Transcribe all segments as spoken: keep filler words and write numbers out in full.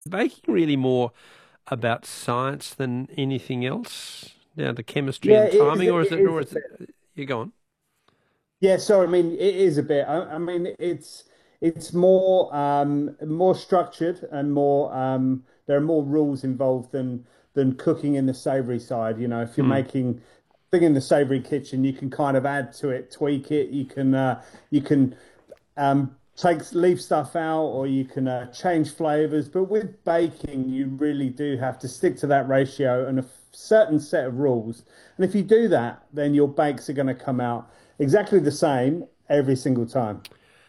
Baking really more about science than anything else, down to chemistry Yeah, and it is. timing, It or is it, is or a is it, bit. you go on? Yeah, sorry. I mean, it is a bit. I, I mean, it's it's more um, more structured and more. Um, there are more rules involved than than cooking in the savory side. You know, if you're Hmm. making thing in the savory kitchen, you can kind of add to it, tweak it. You can uh, you can um, take leave stuff out, or you can uh, change flavors. But with baking, you really do have to stick to that ratio and a certain set of rules. And if you do that, then your bakes are going to come out exactly the same every single time.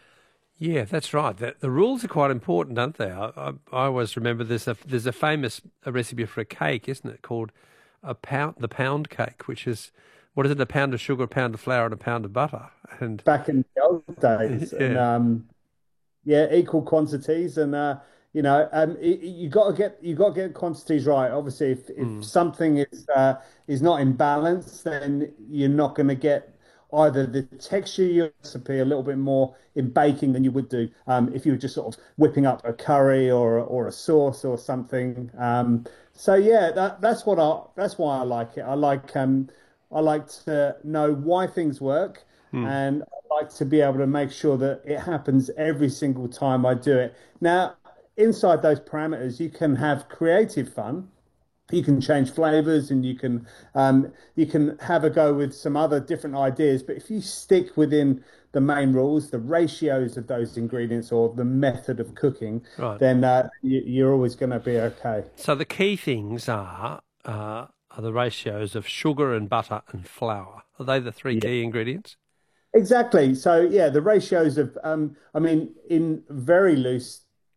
Yeah, that's right. The, the rules are quite important, aren't they? I, I, I always remember there's a there's a famous a recipe for a cake, isn't it, called a pound the pound cake, which is what is it? A pound of sugar, a pound of flour, and a pound of butter. And Back in the old days, and yeah, um, yeah, equal quantities, and uh, you know, um, y- you got to get you got to get quantities right. Obviously, if if mm, something is uh, is not in balance, then you're not going to get either the texture of your recipe a little bit more in baking than you would do um, if you were just sort of whipping up a curry or or a sauce or something. Um, so yeah, that that's what I that's why I like it. I like um, I like to know why things work, mm. and I like to be able to make sure that it happens every single time I do it. Now, inside those parameters, you can have creative fun. You can change flavors, and you can um, you can have a go with some other different ideas. But if you stick within the main rules, the ratios of those ingredients, or the method of cooking, Right. then uh, you, you're always going to be okay. So the key things are uh, are the ratios of sugar and butter and flour. Are they the three Yeah. key ingredients? Exactly. So yeah, the ratios of um, I mean, in very loose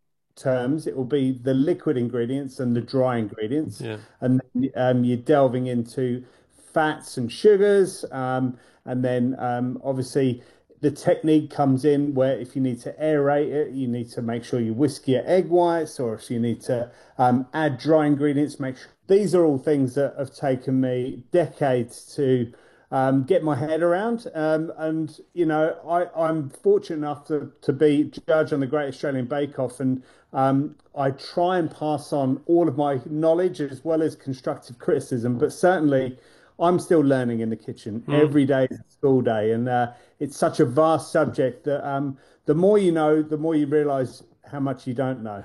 terms, it will be the liquid ingredients and the dry ingredients, Yeah. and um, you're delving into fats and sugars, um, and then um, obviously the technique comes in where if you need to aerate it, you need to make sure you whisk your egg whites, or if you need to um, add dry ingredients, make sure these are all things that have taken me decades to um, get my head around. Um, and you know, I, I'm fortunate enough to to be judge on the Great Australian Bake Off, and um, I try and pass on all of my knowledge as well as constructive criticism. But certainly, I'm still learning in the kitchen. Mm. Every day is a school day, and uh, it's such a vast subject that um, the more you know, the more you realise how much you don't know.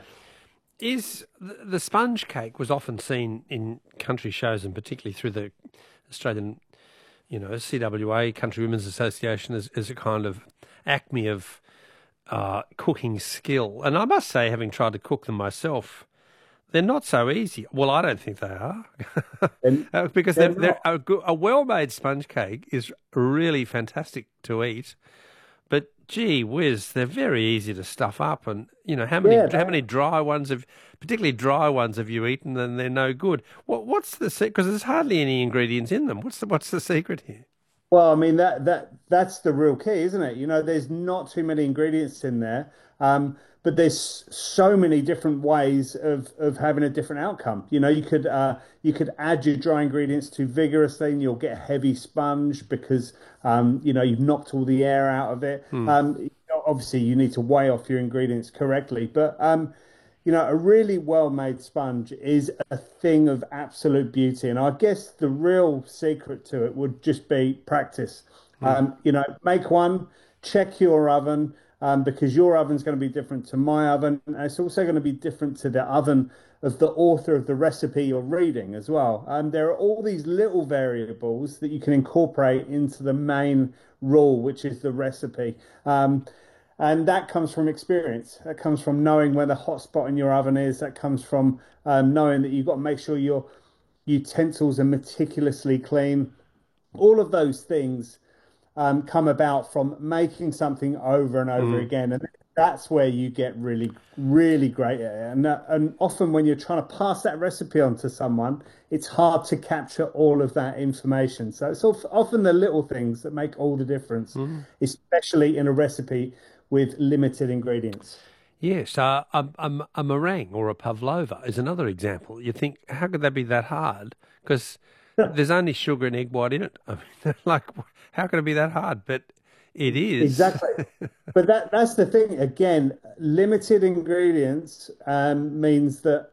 Is the, the sponge cake was often seen in country shows, and particularly through the Australian, you know, C W A, Country Women's Association, as, as a kind of acme of uh, cooking skill. And I must say, having tried to cook them myself, they're not so easy. Well, I don't think they are, And Uh, because they're, they're they're not. a, go- a well-made sponge cake is really fantastic to eat. But gee whiz, they're very easy to stuff up. And you know, how many Yeah, how they many dry ones have, particularly dry ones, have you eaten, and they're no good? What what's the secret? Because there's hardly any ingredients in them. What's the what's the secret here? Well, I mean that that that's the real key, isn't it? You know, there's not too many ingredients in there, um, but there's so many different ways of of having a different outcome. You know, you could uh, you could add your dry ingredients too vigorously, and you'll get a heavy sponge because um, you know you've knocked all the air out of it. Hmm. Um, obviously, you need to weigh off your ingredients correctly, but um, you know, a really well-made sponge is a thing of absolute beauty. And I guess the real secret to it would just be practice. Hmm. Um, you know, make one, check your oven, um, because your oven's going to be different to my oven. And it's also going to be different to the oven of the author of the recipe you're reading as well. Um, there are all these little variables that you can incorporate into the main rule, which is the recipe. Um, and that comes from experience. That comes from knowing where the hot spot in your oven is. That comes from um, knowing that you've got to make sure your utensils are meticulously clean. All of those things um, come about from making something over and over Hmm. again. And that's where you get really, really great at it. And, that, and often when you're trying to pass that recipe on to someone, it's hard to capture all of that information. So it's often the little things that make all the difference, Hmm. especially in a recipe with limited ingredients. Yes, uh, a, a, a meringue or a pavlova is another example. You think, how could that be that hard? Because there's only sugar and egg white in it. I mean, like, how can it be that hard? But It is. Exactly. But that that's the thing. Again, limited ingredients um, means that